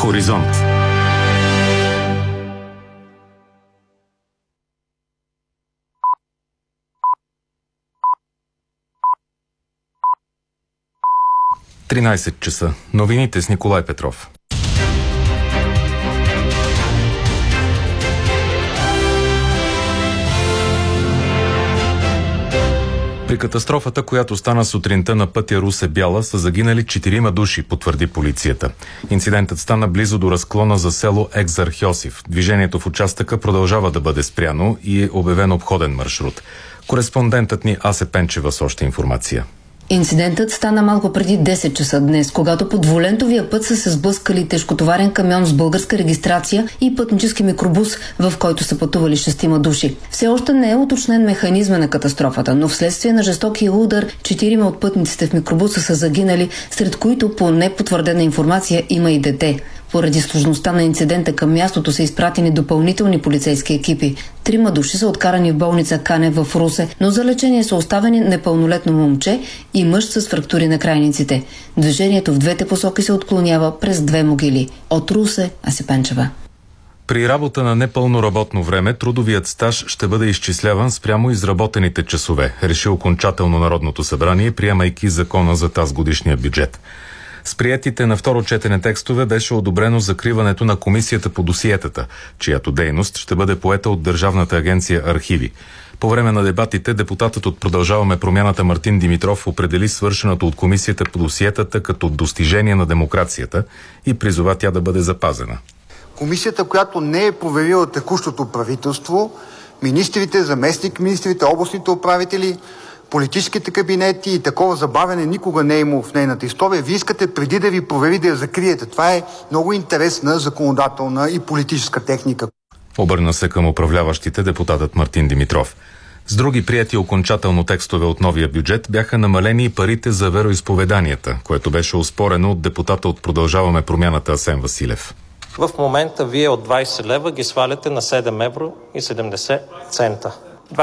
Хоризонт. часа. Новините с Николай Петров. При катастрофата, която стана сутринта на пътя Русе-Бяла, са загинали 4 души, потвърди полицията. Инцидентът стана близо до разклона за село Екзархиосиф. Движението в участъка продължава да бъде спряно и е обявен обходен маршрут. Кореспондентът ни Асе Пенчева с още информация. Инцидентът стана малко преди 10 часа днес, когато по двулентовия път са се сблъскали тежкотоварен камион с българска регистрация и пътнически микробус, в който са пътували 6 души. Все още не е уточнен механизма на катастрофата, но вследствие на жестокия удар 4 от пътниците в микробуса са загинали, сред които по непотвърдена информация има и дете. Поради сложността на инцидента към мястото са изпратени допълнителни полицейски екипи. 3 души са откарани в болница Канев в Русе, но за лечение са оставени непълнолетно момче и мъж с фрактури на крайниците. Движението в двете посоки се отклонява през 2 могили. От Русе, Асе Пенчева. При работа на непълно работно време трудовият стаж ще бъде изчисляван спрямо изработените часове, реши окончателно Народното събрание, приемайки закона за тазгодишния бюджет. С приетите на второ четене текстове беше одобрено закриването на комисията по досиетата, чиято дейност ще бъде поета от Държавната агенция Архиви. По време на дебатите депутатът от Продължаваме промяната Мартин Димитров определи свършеното от комисията по досиетата като достижение на демокрацията и призова тя да бъде запазена. Комисията, която не е проверила текущото правителство, министрите, заместник-министрите, областните управители, политическите кабинети и такова забавяне никога не е имало в нейната история. Вие искате преди да ви провери да я закриете. Това е много интересна законодателна и политическа техника. Обърна се към управляващите депутатът Мартин Димитров. С други прияти окончателно текстове от новия бюджет бяха намалени и парите за вероизповеданията, което беше оспорено от депутата от Продължаваме промяната Асен Василев. В момента вие от 20 лева ги сваляте на 7 евро и 70 цента.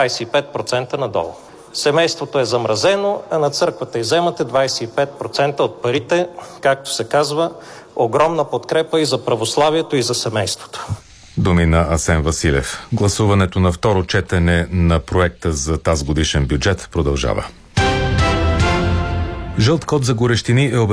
25% надолу. Семейството е замразено, а на църквата изземате 25% от парите, както се казва, огромна подкрепа и за православието, и за семейството. Думи на Асен Василев. Гласуването на второ четене на проекта за тазгодишен бюджет продължава. Жълт код за горещини е